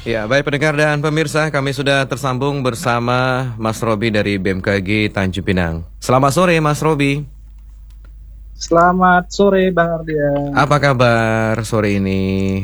Ya, baik pendengar dan pemirsa, kami sudah tersambung bersama Mas Robi dari BMKG Tanjung Pinang. Selamat sore, Mas Robi. Selamat sore, Bang Ardian. Apa kabar sore ini?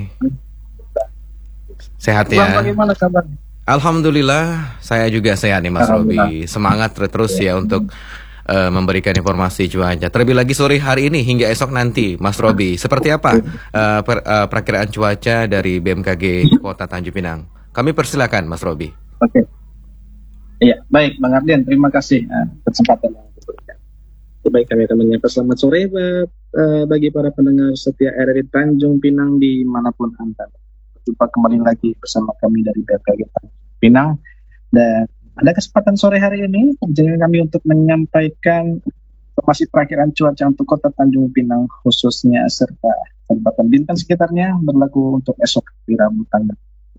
Sehat Bang, ya? bagaimana kabarnya? Alhamdulillah, saya juga sehat nih, Mas Robi. Semangat terus ya untuk memberikan informasi cuaca. Terlebih lagi sore hari ini hingga esok nanti, Mas Robi. Seperti apa perakiraan cuaca dari BMKG Kota Tanjung Pinang? Kami persilakan, Mas Robi. Oke. Iya, baik, Bang Ardian. Terima kasih kesempatan yang diberikan. Baik, kami akan menyapa selamat sore bagi para pendengar setia RRI Tanjung Pinang dimanapun Anda. Jumpa kembali lagi bersama kami dari BMKG Tanjung Pinang. Dan ada kesempatan sore hari ini kami untuk menyampaikan informasi perakiraan cuaca untuk Kota Tanjung Pinang khususnya serta Kabupaten Bintan sekitarnya berlaku untuk esok hari Rabu tanggal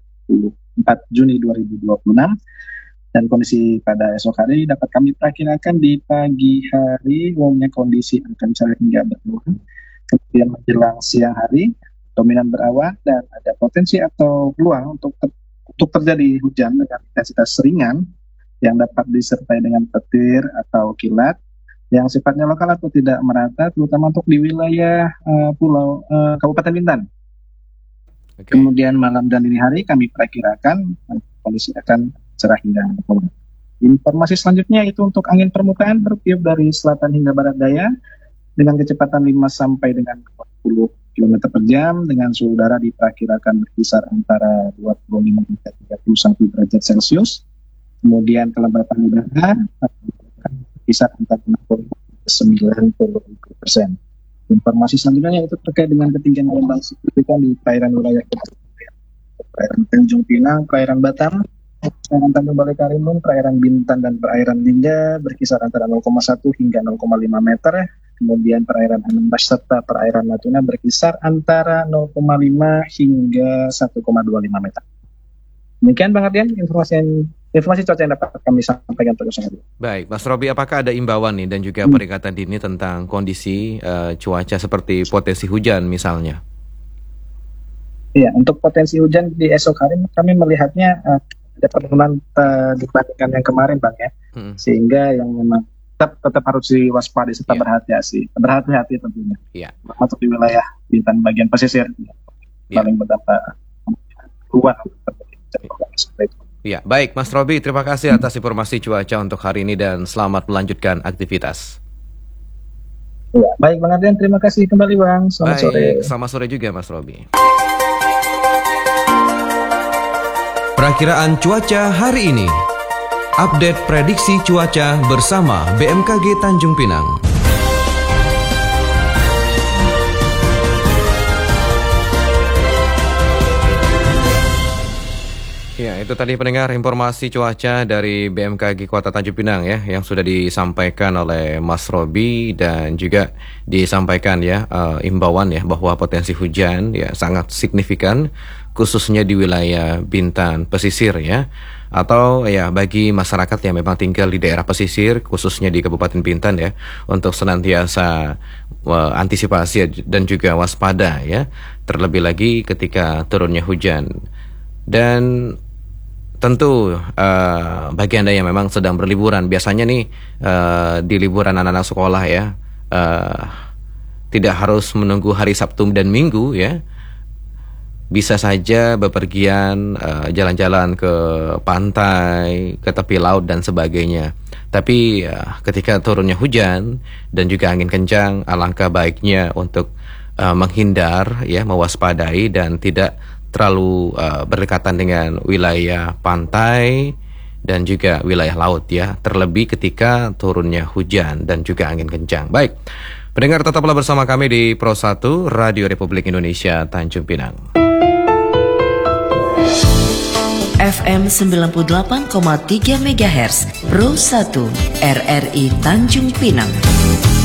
4 Juni 2026. Dan kondisi pada esok hari dapat kami perkirakan di pagi hari umumnya kondisi akan cerah hingga berkurang. Kemudian menjelang siang hari dominan berawan dan ada potensi atau peluang untuk terjadi hujan dengan intensitas ringan yang dapat disertai dengan petir atau kilat yang sifatnya lokal atau tidak merata, terutama untuk di wilayah Kabupaten Bintan. Okay. Kemudian malam dan dini hari kami perkirakan kondisi akan cerah hingga berkurang. Informasi selanjutnya itu untuk angin permukaan bertiup dari selatan hingga barat daya dengan kecepatan 5 sampai dengan 20 km per jam dengan suhu udara diperkirakan berkisar antara 25 hingga 31 derajat Celcius. Kemudian kelembapan udara berkisar antara 60 hingga 90%. Informasi selanjutnya itu terkait dengan ketinggian gelombang signifikan di perairan wilayah perairan Tanjung Pinang, perairan Batam, perairan Tanjung Balai Karimun, perairan Bintan dan perairan Lingga berkisar antara 0,1 hingga 0,5 meter. Kemudian perairan Anambas serta perairan Natuna berkisar antara 0,5 hingga 1,25 meter. Demikian Bang Ardian informasi cuaca yang dapat kami sampaikan terus hari. Baik, Mas Robi, apakah ada imbauan nih dan juga peringatan dini tentang kondisi cuaca seperti potensi hujan misalnya? Iya, untuk potensi hujan di esok hari kami melihatnya ada penurunan dibandingkan yang kemarin Bang ya. Sehingga yang memang tetap harus diwaspadai serta berhati-hati tentunya. Iya. Masuk di wilayah Bintan bagian pesisir paling berdampak luas. Ya, baik Mas Robi, terima kasih atas informasi cuaca untuk hari ini dan selamat melanjutkan aktivitas. Ya, baik Bang Ardian, terima kasih kembali Bang. Selamat sore. Selamat sore juga Mas Robi. Perakiraan cuaca hari ini. Update prediksi cuaca bersama BMKG Tanjung Pinang. Ya, itu tadi pendengar informasi cuaca dari BMKG Kota Tanjung Pinang ya, yang sudah disampaikan oleh Mas Robi dan juga disampaikan ya imbauan ya bahwa potensi hujan ya sangat signifikan khususnya di wilayah Bintan pesisir ya, atau ya bagi masyarakat yang memang tinggal di daerah pesisir khususnya di Kabupaten Bintan ya, untuk senantiasa antisipasi dan juga waspada ya, terlebih lagi ketika turunnya hujan. Dan tentu bagi Anda yang memang sedang berliburan, biasanya nih di liburan anak-anak sekolah ya, tidak harus menunggu hari Sabtu dan Minggu ya, bisa saja bepergian jalan-jalan ke pantai, ke tepi laut dan sebagainya. Tapi ketika turunnya hujan dan juga angin kencang, alangkah baiknya untuk menghindar ya, mewaspadai dan tidak terlalu berdekatan dengan wilayah pantai dan juga wilayah laut ya, terlebih ketika turunnya hujan dan juga angin kencang. Baik, pendengar tetaplah bersama kami di Pro 1 Radio Republik Indonesia Tanjung Pinang. FM 98,3 MHz Pro 1 RRI Tanjung Pinang.